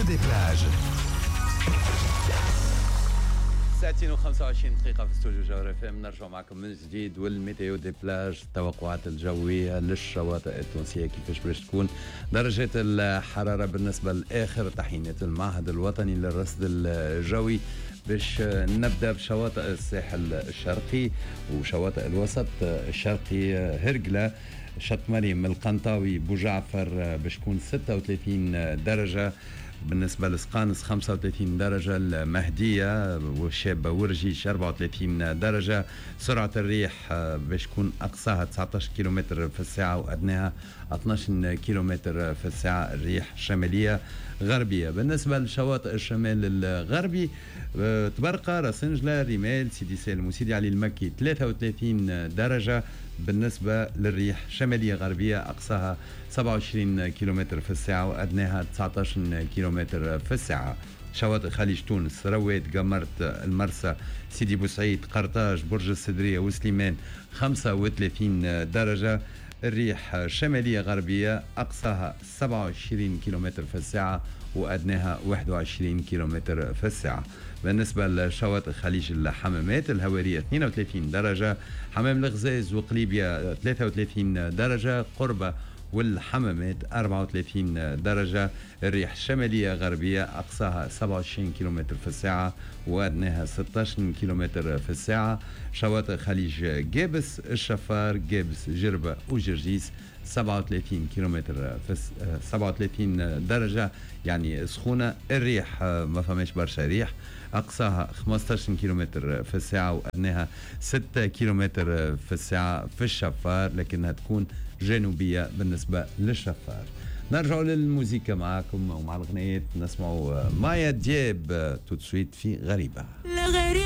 des plages. 25 دقيقة في استوديو جوهر اف ام. نرجع معكم من جديد والميتيو دي بلاج، التوقعات الجوية للشواطئ التونسية كيفاش باش تكون درجات الحرارة بالنسبة لآخر تحيينات المعهد الوطني للرصد الجوي. باش نبدأ بشواطئ الساحل الشرقي وشواطئ الوسط الشرقي. هرقلة، شط مريم، القنطاوي، بوجعفر باش تكون 36 درجة. بالنسبة لسقانس 35 درجة، المهدية والشابة ورجيش 34 درجة. سرعة الريح باش تكون أقصاها 19 كيلومتر في الساعة وأدناها 12 كيلومتر في الساعة. الريح شمالية غربية. بالنسبة لشواطئ الشمال الغربي، تبرقة، راسنجلة، رمال، سيدي سالم وسيدي علي المكي 33 درجة. بالنسبة للريح شمالية غربية أقصاها 27 كيلومتر في الساعة وأدناها 19 كيلومتر في الساعة. شواطئ خليج تونس، رواد، قمرت، المرسى، سيدي بوسعيد، قرطاج، برج السدرية وسليمان 35 درجة. الريح شمالية غربية أقصاها 27 كيلومتر في الساعة وأدناها 21 كيلومتر في الساعة. بالنسبة لشواطئ خليج الحمامات، الهوارية 32 درجة، حمام الغزاز وقليبية 33 درجة، قربة والحمامات 34 درجة. الريح الشمالية غربية أقصاها 27 كيلومتر في الساعة وأدناها 16 كيلومتر في الساعة. شواطئ خليج جابس، الشفار، جابس، جربة وجرجيس 37 كيلومتر في 37 درجة يعني سخونة. الريح ما فماش برشا ريح، أقصاها 15 كيلومتر في الساعة وأدناها 6 كيلومتر في الساعة في الشفار، لكنها تكون جنوبية بالنسبة للشفار. نرجعوا للموسيقى معاكم ومع الغنيات. نسمعوا مايا دياب تو سويت في غريبة.